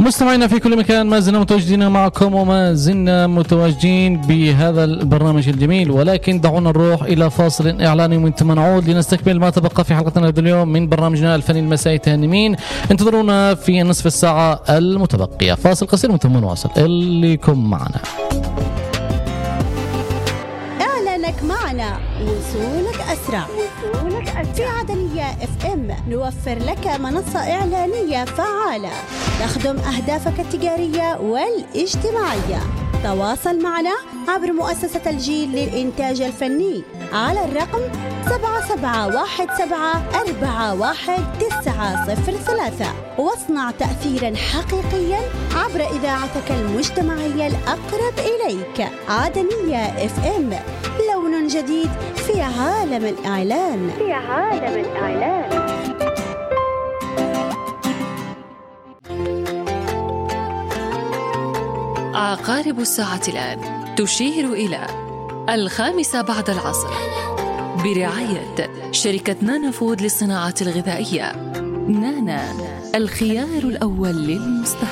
مستمعينا في كل مكان، ما زلنا متواجدين معكم وما زلنا متواجدين بهذا البرنامج الجميل، ولكن دعونا نروح إلى فاصل إعلاني ومن ثم نعود لنستكمل ما تبقى في حلقتنا هذا اليوم من برنامجنا الفني المسائي تهنمين. انتظرونا في نصف الساعة المتبقية، فاصل قصير ومن ثم نواصل. خليكم معنا. إعلانك معنا وصولك أسرع. في عدنية FM نوفر لك منصة إعلانية فعالة تخدم أهدافك التجارية والاجتماعية. تواصل معنا عبر مؤسسة الجيل للإنتاج الفني على الرقم 7717411903 واصنع تأثيرا حقيقيا عبر إذاعتك المجتمعية الأقرب إليك. عدنية FM، لون جديد في عالم الإعلان. عقارب الساعة الآن تشير إلى 5 بعد العصر برعاية شركة نانا فود للصناعات الغذائية. نانا، الخيار الأول للمستهلك.